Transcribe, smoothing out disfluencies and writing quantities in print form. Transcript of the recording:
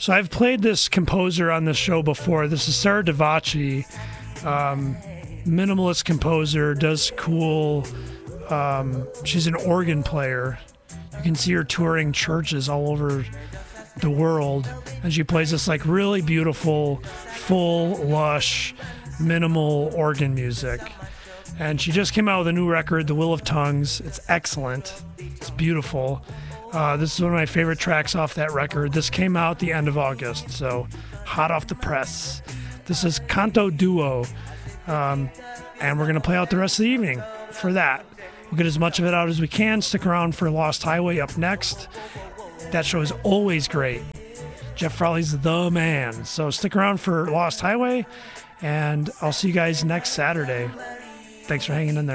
So I've played this composer on this show before. This is Sarah Davachi, minimalist composer, does cool. She's an organ player. You can see her touring churches all over the world, and she plays this like really beautiful, full, lush, minimal organ music. And she just came out with a new record, The Will of Tongues. It's excellent. It's beautiful. This is one of my favorite tracks off that record. This came out the end of August, so hot off the press. This is Canto Duo, and we're going to play out the rest of the evening for that. We'll get as much of it out as we can. Stick around for Lost Highway up next. That show is always great. Jeff Frawley's the man. So stick around for Lost Highway, and I'll see you guys next Saturday. Thanks for hanging in there.